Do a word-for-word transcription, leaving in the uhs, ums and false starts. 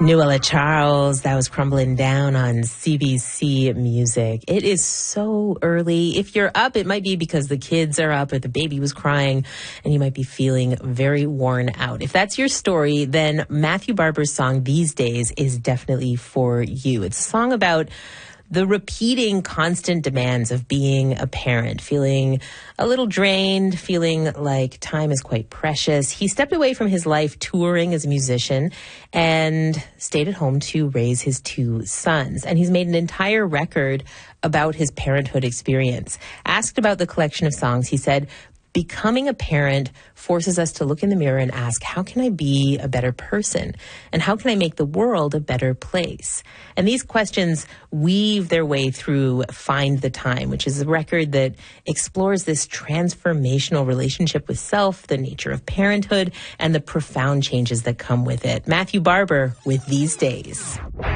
Nuala Charles, that was Crumbling Down on C B C Music. It is so early. If you're up, it might be because the kids are up or the baby was crying and you might be feeling very worn out. If that's your story, then Matthew Barber's song These Days is definitely for you. It's a song about the repeating constant demands of being a parent, feeling a little drained, feeling like time is quite precious. He stepped away from his life touring as a musician and stayed at home to raise his two sons. And he's made an entire record about his parenthood experience. Asked about the collection of songs, he said, "Becoming a parent forces us to look in the mirror and ask, how can I be a better person? And how can I make the world a better place?" And these questions weave their way through Find the Time, which is a record that explores this transformational relationship with self, the nature of parenthood, and the profound changes that come with it. Matthew Barber with These Days.